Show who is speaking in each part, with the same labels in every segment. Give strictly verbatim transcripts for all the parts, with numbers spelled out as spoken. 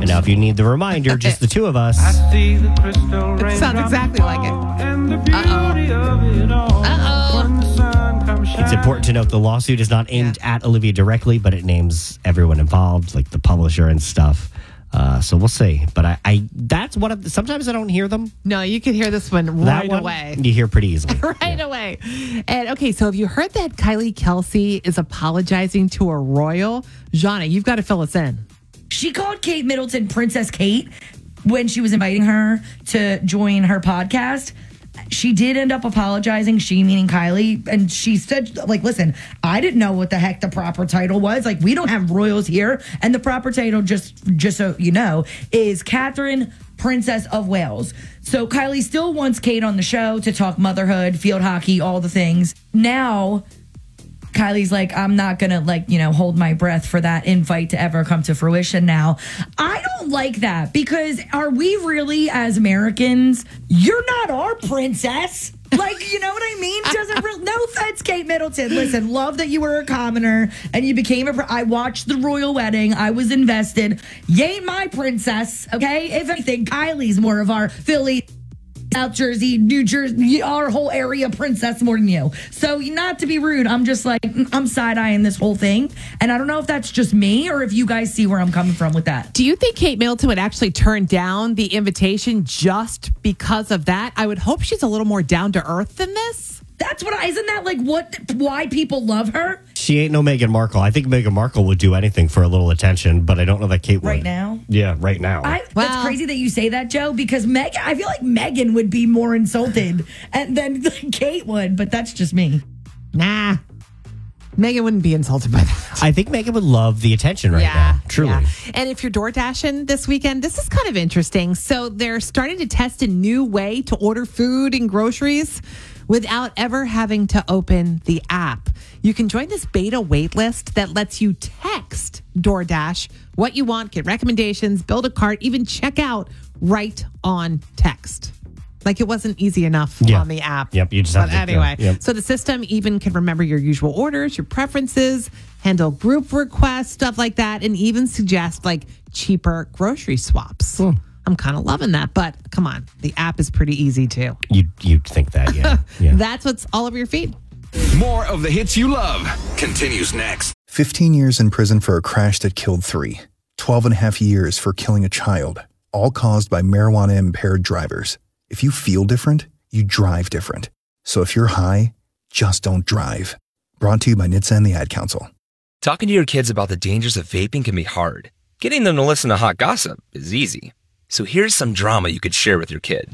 Speaker 1: And now if you need the reminder, just the two of us.
Speaker 2: I see the crystal
Speaker 3: It sounds exactly like it.
Speaker 2: and the beauty of it all.
Speaker 3: Uh-oh.
Speaker 2: When the sun comes
Speaker 1: It's important to note the lawsuit is not aimed at Olivia directly, but it names everyone involved, like the publisher and stuff. Uh, so we'll see. But I, I that's one of the, sometimes I don't hear them.
Speaker 3: No, you can hear this one
Speaker 1: That
Speaker 3: right
Speaker 1: one,
Speaker 3: away.
Speaker 1: you hear pretty easily.
Speaker 3: Right away. And okay, so have you heard that Kylie Kelsey is apologizing to a royal? Jana, you've got to fill us in.
Speaker 4: She called Kate Middleton Princess Kate when she was inviting her to join her podcast. She did end up apologizing, she meaning Kylie, and she said, like, listen, I didn't know what the heck the proper title was. Like, we don't have royals here. And the proper title, just, just so you know, is Catherine, Princess of Wales. So Kylie still wants Kate on the show to talk motherhood, field hockey, all the things. Now, Kylie's like, I'm not going to, like, you know, hold my breath for that invite to ever come to fruition now. I don't like that because are we really, as Americans, you're not our princess? Like, you know what I mean? Doesn't re- no offense, Kate Middleton. Listen, love that you were a commoner and you became a. Pr- I watched the royal wedding. I was invested. You ain't my princess, okay? If anything, Kylie's more of our Philly, South Jersey, New Jersey, our whole area princess more than you. So not to be rude, I'm just like, I'm side-eyeing this whole thing. And I don't know if that's just me or if you guys see where I'm coming from with that.
Speaker 3: Do you think Kate Middleton would actually turn down the invitation just because of that? I would hope she's a little more down to earth than this.
Speaker 4: That's what I, isn't that like what, why people love her?
Speaker 1: She ain't no Meghan Markle. I think Meghan Markle would do anything for a little attention, but I don't know that Kate would.
Speaker 4: Right now?
Speaker 1: Yeah, right now.
Speaker 4: I,
Speaker 3: Wow.
Speaker 4: That's crazy that you say that, Joe, because Meg, I feel like Meghan would be more insulted and than Kate would, but that's just me.
Speaker 3: Nah. Megan wouldn't be insulted by that.
Speaker 1: I think Meghan would love the attention right now. Truly.
Speaker 3: yeah. And if you're door dashing this weekend, this is kind of interesting. So they're starting to test a new way to order food and groceries without ever having to open the app. You can join this beta wait list that lets you text DoorDash what you want, get recommendations, build a cart, even check out right on text. Like it wasn't easy enough
Speaker 1: Yeah.
Speaker 3: on the app.
Speaker 1: Yep, you just
Speaker 3: but
Speaker 1: have to-
Speaker 3: anyway,
Speaker 1: yeah, yep.
Speaker 3: so the system even can remember your usual orders, your preferences, handle group requests, stuff like that, and even suggest like cheaper grocery swaps. I'm kind of loving that, but come on, the app is pretty easy too.
Speaker 1: You'd, you'd think that, yeah. yeah.
Speaker 3: That's what's all over your feed.
Speaker 5: More of the hits you love continues next.
Speaker 6: fifteen years in prison for a crash that killed three. twelve and a half years for killing a child, all caused by marijuana-impaired drivers. If you feel different, you drive different. So if you're high, just don't drive. Brought to you by N H T S A and the Ad Council.
Speaker 7: Talking to your kids about the dangers of vaping can be hard. Getting them to listen to hot gossip is easy. So here's some drama you could share with your kid.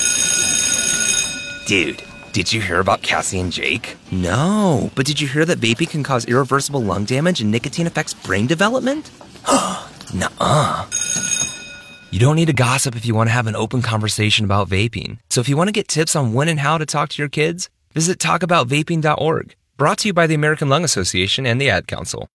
Speaker 7: Dude, did you hear about Cassie and Jake? No, but did you hear that vaping can cause irreversible lung damage and nicotine affects brain development? Nuh-uh. You don't need to gossip if you want to have an open conversation about vaping. So if you want to get tips on when and how to talk to your kids, visit talk about vaping dot org. Brought to you by the American Lung Association and the Ad Council.